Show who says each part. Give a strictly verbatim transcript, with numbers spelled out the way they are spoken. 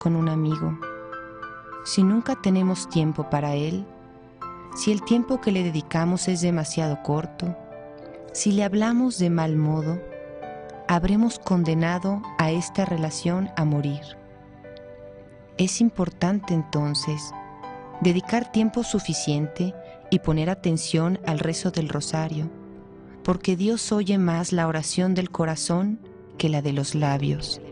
Speaker 1: con un amigo, si nunca tenemos tiempo para él, si el tiempo que le dedicamos es demasiado corto, si le hablamos de mal modo, habremos condenado a esta relación a morir. Es importante entonces dedicar tiempo suficiente y poner atención al rezo del rosario, porque Dios oye más la oración del corazón que la de los labios.